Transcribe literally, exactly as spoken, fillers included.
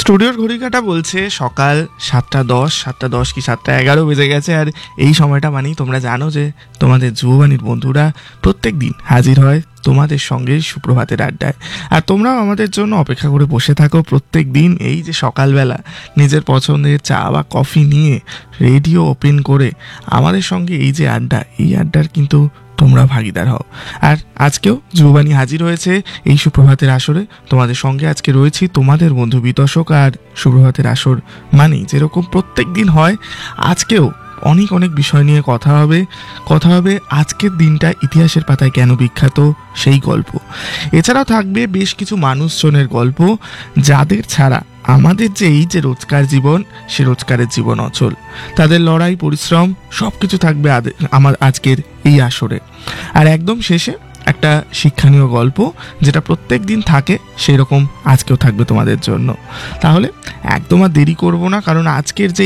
স্টুডিওর ঘড়িকাটা বলছে সকাল সাতটা দশ সাতটা দশ কি সাতটা এগারো বেজে গেছে। আর এই সময়টা মানেই তোমরা জানো যে তোমাদের যুববাণীর বন্ধুরা প্রত্যেক দিন হাজির হয় তোমাদের সঙ্গে সুপ্রভাতের আড্ডায়। আর তোমরাও আমাদের জন্য অপেক্ষা করে বসে থাকো প্রত্যেক দিন এই যে সকালবেলা নিজের পছন্দের চা বা কফি নিয়ে রেডিও ওপেন করে আমাদের সঙ্গে এই যে আড্ডা, এই আড্ডার কিন্তু তোমরা ভাগিদার হও। আর আজকেও যুববাণী হাজির হয়েছে এই সুপ্রভাতের আসরে। তোমাদের সঙ্গে আজকে রয়েছি তোমাদের বন্ধু বিতোষক। আর সুপ্রভাতের আসর মানেই যেরকম প্রত্যেক দিন হয়, আজকেও অনেক অনেক বিষয় নিয়ে কথা হবে। কথা হবে আজকের দিনটা ইতিহাসের পাতায় কেন বিখ্যাত সেই গল্প। এছাড়াও থাকবে বেশ কিছু মানুষজনের গল্প যাদের ছাড়া আমাদের যে এই যে রোজকার জীবন, সে রোজকারের জীবন অচল। তাদের লড়াই, পরিশ্রম সব কিছু থাকবে আমার আজকের এই আসরে। আর একদম শেষে একটা শিক্ষণীয় গল্প যেটা প্রত্যেক দিন থাকে, সেরকম আজকেও থাকবে তোমাদের জন্য। তাহলে একদম আর দেরি করবো না, কারণ আজকের যে